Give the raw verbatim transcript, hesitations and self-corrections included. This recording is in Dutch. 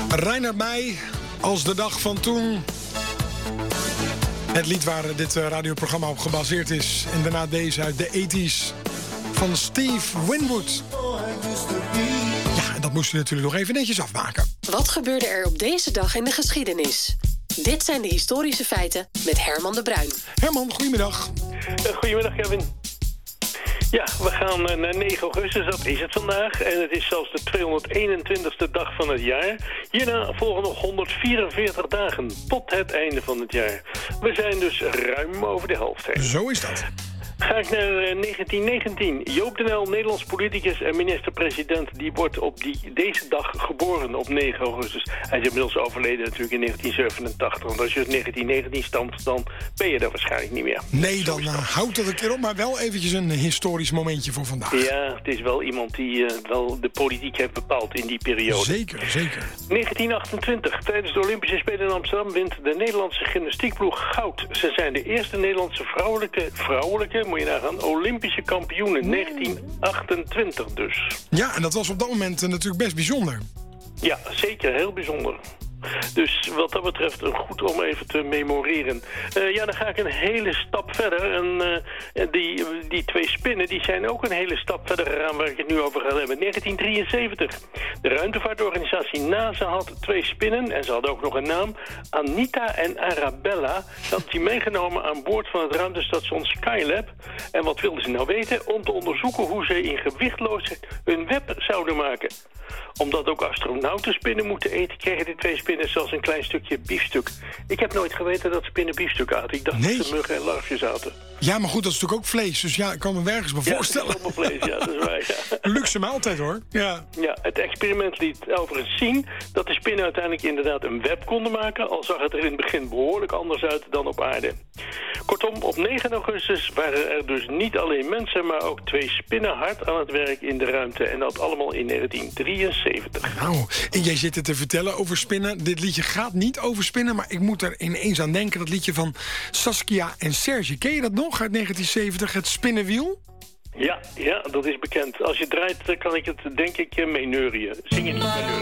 Reinhard Meij, Als de dag van toen. Het lied waar dit radioprogramma op gebaseerd is. En daarna deze uit de tachtiger van Steve Winwood. Ja, en dat moest u natuurlijk nog even netjes afmaken. Wat gebeurde er op deze dag in de geschiedenis? Dit zijn de historische feiten met Herman de Bruin. Herman, goedemiddag. Goedemiddag, Kevin. Ja, we gaan naar negen augustus, dat is het vandaag. En het is zelfs de tweehonderdeenentwintigste dag van het jaar. Hierna volgen nog honderdvierenveertig dagen tot het einde van het jaar. We zijn dus ruim over de helft heen. Zo is dat. Ga ik naar negentien negentien. Joop den Uyl, Nederlands politicus en minister-president... die wordt op die, deze dag geboren op negen augustus. Hij is inmiddels overleden natuurlijk in negentien zevenentachtig. Want als je uit negentien negentien stamt, dan ben je er waarschijnlijk niet meer. Nee, dan uh, houdt dat een keer op. Maar wel eventjes een historisch momentje voor vandaag. Ja, het is wel iemand die uh, wel de politiek heeft bepaald in die periode. Zeker, zeker. negentien achtentwintig. Tijdens de Olympische Spelen in Amsterdam wint de Nederlandse gymnastiekploeg goud. Ze zijn de eerste Nederlandse vrouwelijke... vrouwelijke moet je nagaan, Olympische kampioenen, negentien achtentwintig dus. Ja, en dat was op dat moment uh, natuurlijk best bijzonder. Ja, zeker, heel bijzonder. Dus wat dat betreft goed om even te memoreren. Uh, ja, dan ga ik een hele stap verder. En uh, die, die twee spinnen die zijn ook een hele stap verder gegaan waar ik het nu over ga hebben. negentien drieënzeventig. De ruimtevaartorganisatie NASA had twee spinnen en ze hadden ook nog een naam. Anita en Arabella. Dat had die meegenomen aan boord van het ruimtestation Skylab. En wat wilden ze nou weten? Om te onderzoeken hoe ze in gewichtloosheid hun web zouden maken. Omdat ook astronauten spinnen moeten eten, kregen die twee spinnen zelfs een klein stukje biefstuk. Ik heb nooit geweten dat spinnen biefstuk aten. Ik dacht nee. dat ze muggen en larfjes aten. Ja, maar goed, dat is natuurlijk ook vlees. Dus ja, ik kan me ergens bij voorstellen. Ja, dat is allemaal vlees, ja, dat is waar, ja. Luxe maaltijd, hoor. Ja. Ja, het experiment liet overigens zien dat de spinnen uiteindelijk inderdaad een web konden maken, al zag het er in het begin behoorlijk anders uit dan op aarde. Kortom, op negen augustus waren er dus niet alleen mensen, maar ook twee spinnen hard aan het werk in de ruimte. En dat allemaal in negentien drieënzeventig. Nou, en jij zit het te vertellen over spinnen. Dit liedje gaat niet over spinnen, maar ik moet er ineens aan denken. Dat liedje van Saskia en Serge. Ken je dat nog uit negentien zeventig, het spinnenwiel? Ja, ja, dat is bekend. Als je draait, kan ik het denk ik meeneurien. Zing je niet meeneurien.